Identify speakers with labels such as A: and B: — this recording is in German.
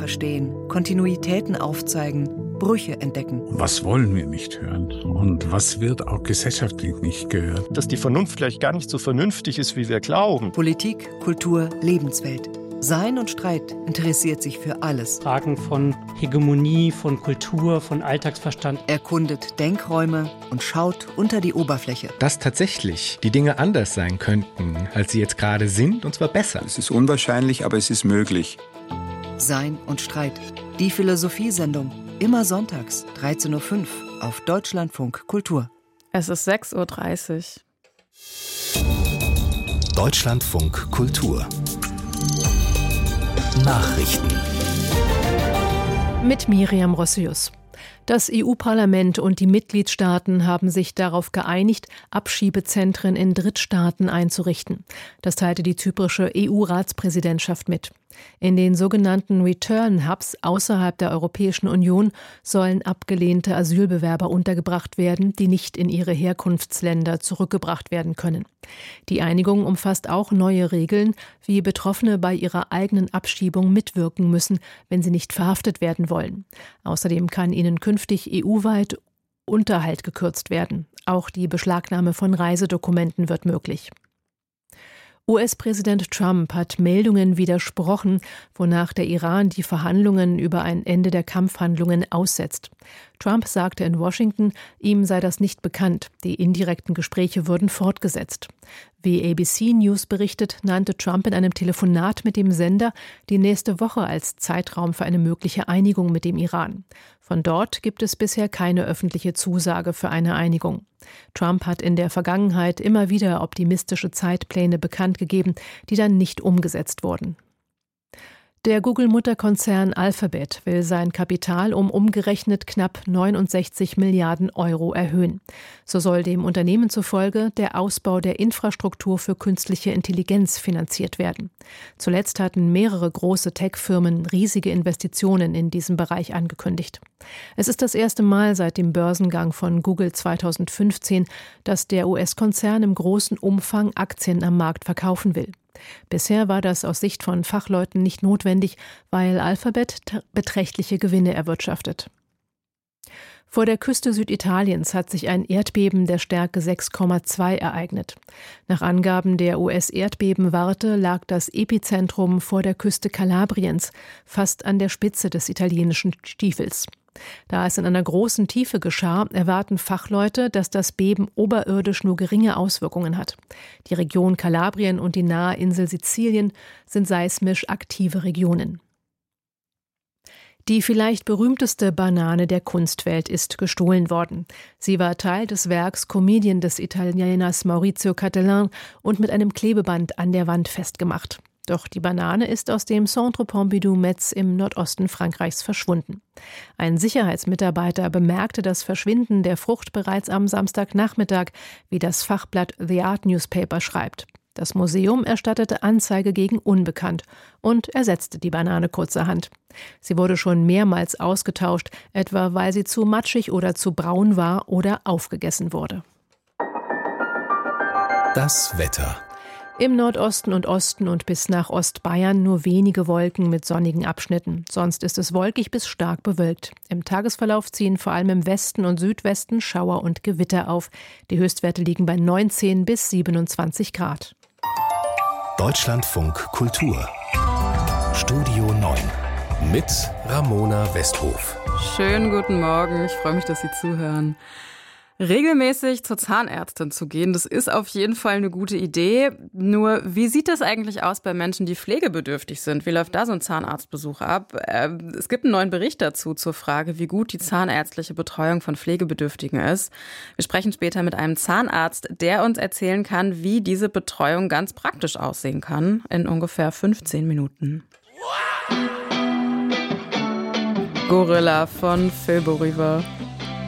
A: verstehen, Kontinuitäten aufzeigen, Brüche entdecken.
B: Was wollen wir nicht hören und was wird auch gesellschaftlich nicht gehört?
C: Dass die Vernunft vielleicht gar nicht so vernünftig ist, wie wir glauben.
A: Politik, Kultur, Lebenswelt. Sein und Streit interessiert sich für alles.
D: Fragen von Hegemonie, von Kultur, von Alltagsverstand.
A: Erkundet Denkräume und schaut unter die Oberfläche.
E: Dass tatsächlich die Dinge anders sein könnten, als sie jetzt gerade sind, und zwar besser.
F: Es ist unwahrscheinlich, aber es ist möglich.
A: Sein und Streit. Die Philosophiesendung. Immer sonntags, 13.05 Uhr auf Deutschlandfunk Kultur.
G: Es ist 6.30 Uhr.
H: Deutschlandfunk Kultur. Nachrichten.
G: Mit Miriam Rossius. Das EU-Parlament und die Mitgliedstaaten haben sich darauf geeinigt, Abschiebezentren in Drittstaaten einzurichten. Das teilte die zyprische EU-Ratspräsidentschaft mit. In den sogenannten Return-Hubs außerhalb der Europäischen Union sollen abgelehnte Asylbewerber untergebracht werden, die nicht in ihre Herkunftsländer zurückgebracht werden können. Die Einigung umfasst auch neue Regeln, wie Betroffene bei ihrer eigenen Abschiebung mitwirken müssen, wenn sie nicht verhaftet werden wollen. Außerdem kann ihnen künftig EU-weit Unterhalt gekürzt werden. Auch die Beschlagnahme von Reisedokumenten wird möglich. US-Präsident Trump hat Meldungen widersprochen, wonach der Iran die Verhandlungen über ein Ende der Kampfhandlungen aussetzt. Trump sagte in Washington, ihm sei das nicht bekannt. Die indirekten Gespräche würden fortgesetzt. Wie ABC News berichtet, nannte Trump in einem Telefonat mit dem Sender die nächste Woche als Zeitraum für eine mögliche Einigung mit dem Iran. Von dort gibt es bisher keine öffentliche Zusage für eine Einigung. Trump hat in der Vergangenheit immer wieder optimistische Zeitpläne bekannt gegeben, die dann nicht umgesetzt wurden. Der Google-Mutterkonzern Alphabet will sein Kapital um umgerechnet knapp 69 Milliarden Euro erhöhen. So soll dem Unternehmen zufolge der Ausbau der Infrastruktur für künstliche Intelligenz finanziert werden. Zuletzt hatten mehrere große Tech-Firmen riesige Investitionen in diesem Bereich angekündigt. Es ist das erste Mal seit dem Börsengang von Google 2015, dass der US-Konzern im großen Umfang Aktien am Markt verkaufen will. Bisher war das aus Sicht von Fachleuten nicht notwendig, weil Alphabet beträchtliche Gewinne erwirtschaftet. Vor der Küste Süditaliens hat sich ein Erdbeben der Stärke 6,2 ereignet. Nach Angaben der US-Erdbebenwarte lag das Epizentrum vor der Küste Kalabriens, fast an der Spitze des italienischen Stiefels. Da es in einer großen Tiefe geschah, erwarten Fachleute, dass das Beben oberirdisch nur geringe Auswirkungen hat. Die Region Kalabrien und die nahe Insel Sizilien sind seismisch aktive Regionen. Die vielleicht berühmteste Banane der Kunstwelt ist gestohlen worden. Sie war Teil des Werks Comedien des Italieners Maurizio Cattelan und mit einem Klebeband an der Wand festgemacht. Doch die Banane ist aus dem Centre Pompidou Metz im Nordosten Frankreichs verschwunden. Ein Sicherheitsmitarbeiter bemerkte das Verschwinden der Frucht bereits am Samstagnachmittag, wie das Fachblatt The Art Newspaper schreibt. Das Museum erstattete Anzeige gegen Unbekannt und ersetzte die Banane kurzerhand. Sie wurde schon mehrmals ausgetauscht, etwa weil sie zu matschig oder zu braun war oder aufgegessen wurde.
H: Das Wetter.
G: Im Nordosten und Osten und bis nach Ostbayern nur wenige Wolken mit sonnigen Abschnitten. Sonst ist es wolkig bis stark bewölkt. Im Tagesverlauf ziehen vor allem im Westen und Südwesten Schauer und Gewitter auf. Die Höchstwerte liegen bei 19 bis 27 Grad.
H: Deutschlandfunk Kultur. Studio 9 mit Ramona Westhof.
I: Schönen guten Morgen, ich freue mich, dass Sie zuhören. Regelmäßig zur Zahnärztin zu gehen, das ist auf jeden Fall eine gute Idee. Nur, wie sieht das eigentlich aus bei Menschen, die pflegebedürftig sind? Wie läuft da so ein Zahnarztbesuch ab? Es gibt einen neuen Bericht dazu zur Frage, wie gut die zahnärztliche Betreuung von Pflegebedürftigen ist. Wir sprechen später mit einem Zahnarzt, der uns erzählen kann, wie diese Betreuung ganz praktisch aussehen kann, in ungefähr 15 Minuten. Gorilla von Filbo River.